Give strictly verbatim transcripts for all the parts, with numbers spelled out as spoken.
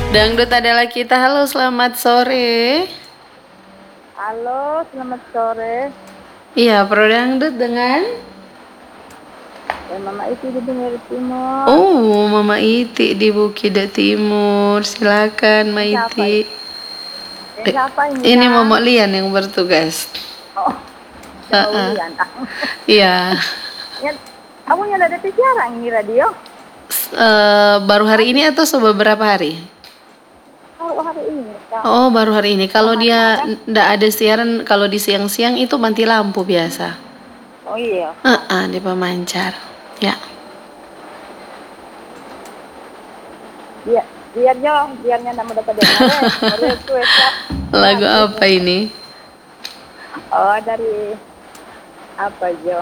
Dangdut adalah kita. Halo, selamat sore. Halo, selamat sore. Iya, Pro Dangdut dengan Eh, Mama Iti di Bungir Timur. Oh, Mama Iti di Bukit Timur. Silakan, Mama Siapa Iti. ini? Eh, Eh, siapa ini, Ini Dang? Mama Lian yang bertugas. Oh, yang mau Heeh. lihat. Iya. Ya, kamu yang ada di siaran ini radio? S- eh, baru hari ini atau beberapa hari? Oh, hari ini. Kak. Oh, baru hari ini. Kalau dia Kemana? ndak ada siaran, kalau di siang-siang itu mati lampu biasa. Oh iya. Heeh, di pemancar. Ya. Biar, biar jo, biarnya nama dapat dengar. Eh, request ya. Lagu Lagu. apa ini? Oh, dari apa jo?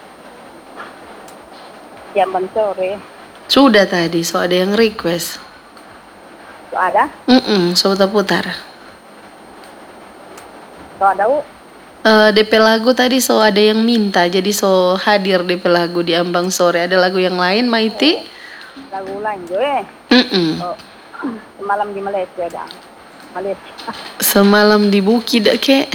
Jam sore. Sudah tadi, so ada yang request. Tuh ada? Mm so putar. Tuh ada, U. Eh, D P lagu tadi so ada yang minta, jadi so hadir D P lagu di Ambang Sore. Ada lagu yang lain, Maiti? Lagu lain jo, eh. Mm Oh, semalam di Malaysia, Dang. Malaysia. Semalam di Bukit dak kek?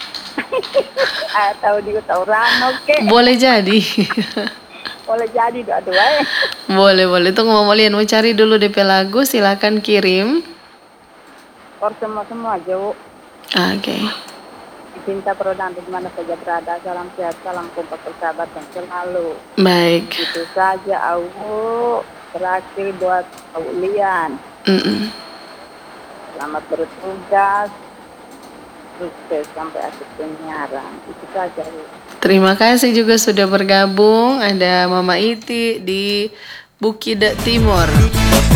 Atau di Utauran, oke. Boleh jadi. Boleh jadi dua-dua, eh. Boleh, boleh. Tunggu Mama Lian mau cari dulu D P lagu, silakan kirim. For semua-semua, Jo. Oke. Cinta Prodan di mana saja berada. Salam sehat, salam kompak persahabatan selalu. Baik. Itu saja, Au. Terakhir buat Aulian. Mm-mm. Selamat bertugas. Sukses sampai akhir penyiaran. Itu saja, Bu. Terima kasih juga sudah bergabung. Ada Mama Iti di Bukit Timur.